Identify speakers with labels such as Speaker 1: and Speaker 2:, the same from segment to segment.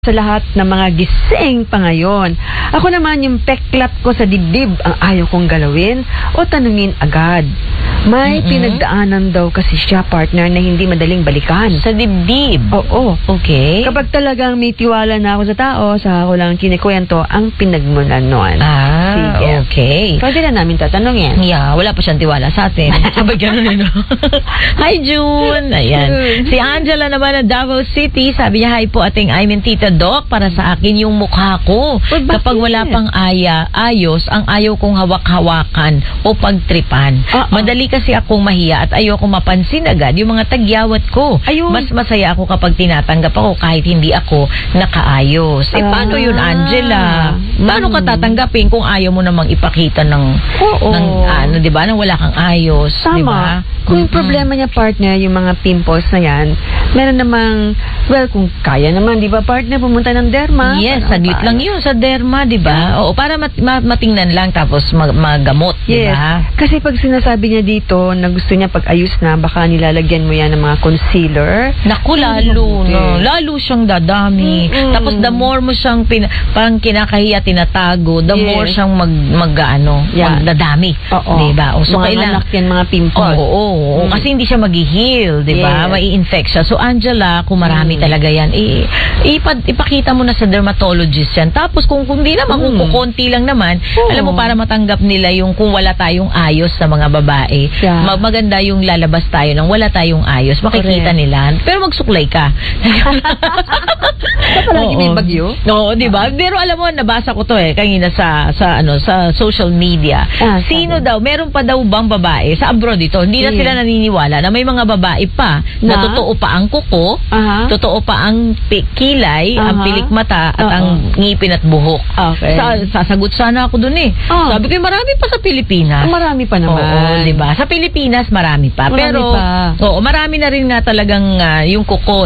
Speaker 1: sa lahat ng mga gising pa ngayon. Ako naman yung peklap ko sa dibdib ang ayaw kong galawin o tanungin agad. May pinagdaanan daw kasi siya, partner, na hindi madaling balikan.
Speaker 2: Sa dibdib?
Speaker 1: Oo.
Speaker 2: Okay.
Speaker 1: Kapag talagang may tiwala na ako sa tao, sa ako lang kinikwento ang pinagmulan noon. Sige.
Speaker 2: Okay.
Speaker 1: Pwede na namin tatanungin.
Speaker 2: Yeah, wala pa siyang tiwala sa atin. Sabay ganun, no? Hi, June! Ayan. Si Angela naman ng Davao City, sabi niya, hi po ating I'm Tita Doc, para sa akin yung mukha ko. Kapag wala pang ayos, ang ayaw kong hawak-hawakan o pagtripan. Madali kasi akong mahiya at ayaw kong mapansin agad yung mga tagyawat ko.
Speaker 1: Ayun.
Speaker 2: Mas masaya ako kapag tinatanggap ako kahit hindi ako nakaayos. Paano yun, Angela? Paano ka tatanggapin kung ayaw mo namang ipakita ng di ba, nang wala kang ayos?
Speaker 1: Tama.
Speaker 2: Diba?
Speaker 1: Kung yung problema niya, partner, yung mga pimples na yan, meron namang, well, kung kaya naman, di ba, partner, pumunta ng derma.
Speaker 2: Yes, saglit lang yun sa derma, di ba? Oo, para matingnan lang tapos magamot, di ba?
Speaker 1: Kasi pag sinasabi niya dito na gusto niya pag ayos na, baka nilalagyan mo yan ng mga concealer.
Speaker 2: Naku, lalo siyang dadami. Tapos the more mo siyang parang kinakahiya, tinatago, the more siyang magdadami. Di ba? So,
Speaker 1: mga anak yan, mga pimples.
Speaker 2: Oo. Kasi hindi siya mag-heal, di ba? Mai-infect siya. So, Angela, kung marami talaga yan, ipakita mo na sa dermatologist yan. Tapos, kung hindi naman, kung kukunti lang naman, alam mo, para matanggap nila yung kung wala tayong ayos sa mga babae, maganda yung lalabas tayo nang wala tayong ayos. Makikita nila. Pero magsuklay ka.
Speaker 1: Palagi may bagyo?
Speaker 2: Oo, di ba? Pero alam mo, nabasa ko to kanina sa social media. Sino daw, meron pa daw bang babae sa abroad dito, hindi na sila naniniwala na may mga babae pa na totoo pa ang kuko, totoo pa ang kilay, ang pilik mata at ang ngipin at buhok. Okay. Sasagot sana ako dun Sabi ko, marami pa sa Pilipinas.
Speaker 1: Marami pa naman.
Speaker 2: Oo, di ba? Sa Pilipinas, marami pa. Pero, marami na rin na talagang yung kuko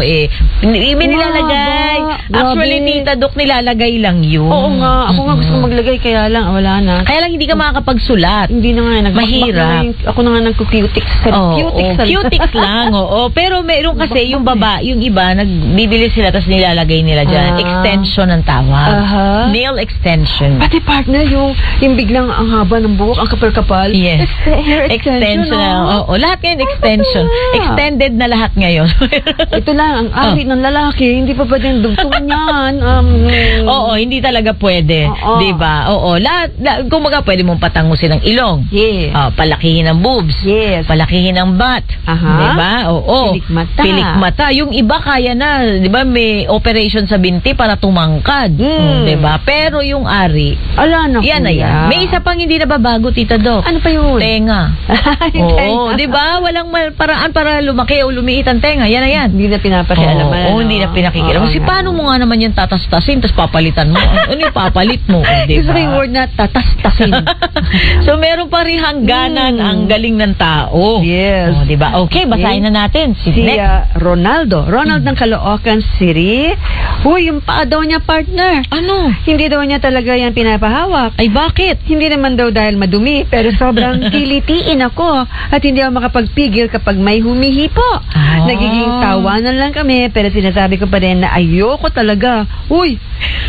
Speaker 2: nilalagay. Actually, Tita Doc, nilalagay lang yun.
Speaker 1: Oo nga. Ako nga gusto kong maglagay, kaya lang, wala na.
Speaker 2: Kaya lang hindi ka makakapagsulat.
Speaker 1: Hindi na nga.
Speaker 2: Mahirap.
Speaker 1: Ako na nga nagkukutics.
Speaker 2: Cutics lang, oo. Pero meron kasi yung iba, nagbibili sila tapos nilalagay nila dyan. Extension ang tawag. Nail extension.
Speaker 1: Pati partner, yung biglang ang haba ng buhok, ang kapal-kapal.
Speaker 2: Yes.
Speaker 1: Hair extension.
Speaker 2: Oo, lahat ngayon extension. Extended na lahat ngayon.
Speaker 1: Ito lang, ang ari ng lalaki, hindi pa pwedeng dugtungan yan.
Speaker 2: Oo, hindi talaga pwede. Diba? Oo, kumaga pwede mong patangusin ng ilong.
Speaker 1: Yes.
Speaker 2: Palakihin ng boobs.
Speaker 1: Yes.
Speaker 2: Palakihin ng butt. Diba? Oo. Pilik mata. Yung iba kaya na, diba, may operation sa binti para tumangkad. Diba? Pero yung ari, yan na yan. May isa pang hindi nababago, Tita Doc.
Speaker 1: Ano pa yun?
Speaker 2: Tenga. Oo, diba? Walang paraan para lumaki o lumiit ang tenga. Yan na yan.
Speaker 1: Hindi na pinapakialaman.
Speaker 2: Oo, hindi na pinakikialaman. Kasi paano mo nga naman yan tatastasin tapos papalitan mo? Ano yung papalit mo? Diba?
Speaker 1: Gusto yung word na tatastasin.
Speaker 2: So, meron pa rin hangganan ang galing ng tao.
Speaker 1: Yes.
Speaker 2: Diba? Okay, basahin na natin.
Speaker 1: Si Ronald ng Caloocan City. Yung paa daw niya, partner.
Speaker 2: Ano?
Speaker 1: Hindi daw niya talaga yan pinapahawak.
Speaker 2: Ay, bakit?
Speaker 1: Hindi naman daw dahil madumi, pero sobrang kilitiin ako at hindi ako makapagpigil kapag may humihipo. Nagiging tawanan lang kami, pero sinasabi ko pa rin na ayoko talaga. Uy!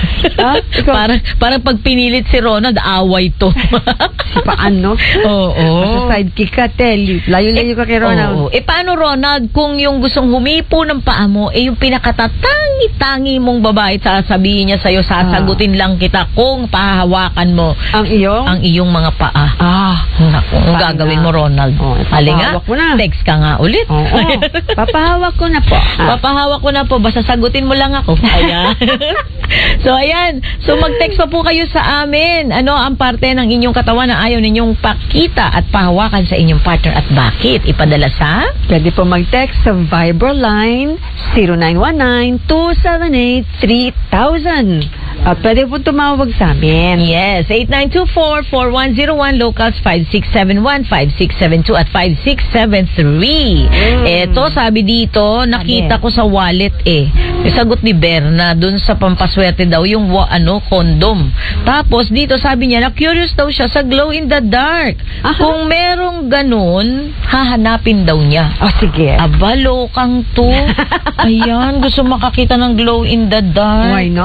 Speaker 2: Parang pag pinilit si Ronald, away to.
Speaker 1: Si paano? Oo. Sa sidekick ka, layo-layo ka kay Ronald.
Speaker 2: Paano, Ronald, kung yung gustong humipo ng paa mo, yung pinakatatangi-tangi mong babae, sasabihin niya sa'yo, sasagutin lang kita kung pahawakan mo ang iyong mga paa. Naku, ang gagawin mo, Ronald? Halinga, text ka nga ulit.
Speaker 1: Papahawak ko na po.
Speaker 2: Papahawak ko na po, basta sagutin mo lang ako. Ayan. So, ayan. So, mag-text pa po kayo sa amin. Ano ang parte ng inyong katawan na ayaw ninyong pakita at pahawakan sa inyong partner at bakit? Ipadala sa?
Speaker 1: Pwede po mag-text sa Viber line 0919-278-3000. At pwede po tumawag sa amin.
Speaker 2: Yes, 8924-4101, locals 5671, 5672 at 5673. Eto, sabi dito, nakita ko sa wallet sagot ni Berna dun sa pampaswerte daw yung condom. Tapos dito sabi niya na curious daw siya sa glow in the dark. Kung merong ganun, hahanapin daw niya.
Speaker 1: Sige.
Speaker 2: Aba, lokang to. Ayan, gusto makakita ng glow in the dark.
Speaker 1: Why not?